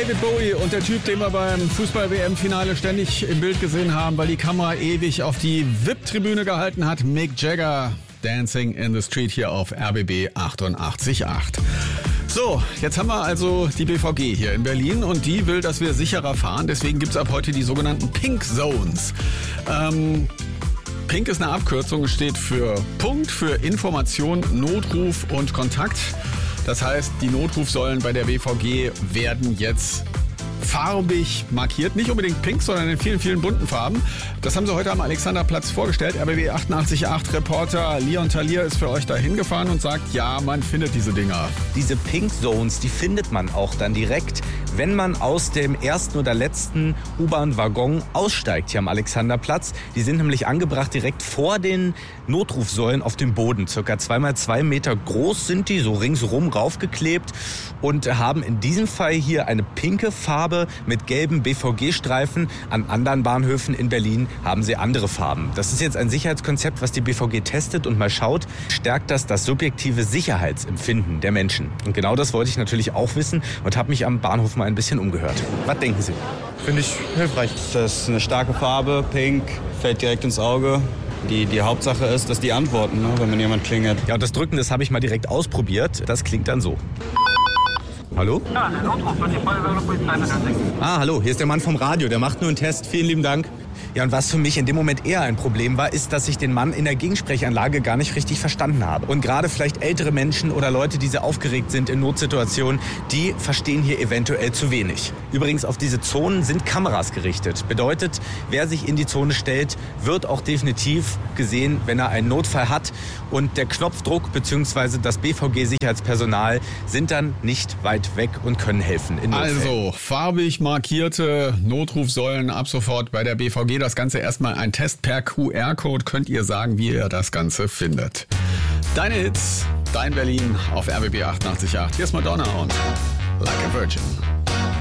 David Bowie und der Typ, den wir beim Fußball-WM-Finale ständig im Bild gesehen haben, weil die Kamera ewig auf die VIP-Tribüne gehalten hat. Mick Jagger, Dancing in the Street hier auf RBB 88.8. So, jetzt haben wir also die BVG hier in Berlin und die will, dass wir sicherer fahren. Deswegen gibt es ab heute die sogenannten Pink Zones. Pink ist eine Abkürzung, steht für Punkt, für Information, Notruf und Kontakt. Das heißt, die Notrufsäulen bei der BVG werden jetzt farbig markiert. Nicht unbedingt pink, sondern in vielen, vielen bunten Farben. Das haben sie heute am Alexanderplatz vorgestellt. RBB 88.8 Reporter Leon Talier ist für euch da hingefahren und sagt, ja, man findet diese Dinger. Diese Pink Zones, die findet man auch dann direkt, wenn man aus dem ersten oder letzten U-Bahn-Waggon aussteigt hier am Alexanderplatz. Die sind nämlich angebracht direkt vor den Notrufsäulen auf dem Boden. Circa 2x2 Meter groß sind die, so ringsrum raufgeklebt und haben in diesem Fall hier eine pinke Farbe mit gelben BVG-Streifen. An anderen Bahnhöfen in Berlin haben sie andere Farben. Das ist jetzt ein Sicherheitskonzept, was die BVG testet und mal schaut, stärkt das subjektive Sicherheitsempfinden der Menschen. Und genau das wollte ich natürlich auch wissen und habe mich am Bahnhof mal ein bisschen umgehört. Was denken Sie? Finde ich hilfreich. Das ist eine starke Farbe, pink, fällt direkt ins Auge. Die Hauptsache ist, dass die antworten, ne, wenn man jemand klingelt. Ja, und das Drücken, das habe ich mal direkt ausprobiert. Das klingt dann so. Hallo? Ja, der Notruf von der Feuerwehr oder Polizei mit Ah, hallo, hier ist der Mann vom Radio, der macht nur einen Test. Vielen lieben Dank. Ja, und was für mich in dem Moment eher ein Problem war, ist, dass ich den Mann in der Gegensprechanlage gar nicht richtig verstanden habe. Und gerade vielleicht ältere Menschen oder Leute, die sehr aufgeregt sind in Notsituationen, die verstehen hier eventuell zu wenig. Übrigens, auf diese Zonen sind Kameras gerichtet. Bedeutet, wer sich in die Zone stellt, wird auch definitiv gesehen, wenn er einen Notfall hat. Und der Knopfdruck bzw. das BVG-Sicherheitspersonal sind dann nicht weit weg und können helfen in Notfällen. Also, farbig markierte Notrufsäulen ab sofort bei der BVG. Das Ganze erstmal ein Test per QR-Code. Könnt ihr sagen, wie ihr das Ganze findet. Deine Hits, dein Berlin auf RBB 88.8. Hier ist Madonna und Like a Virgin.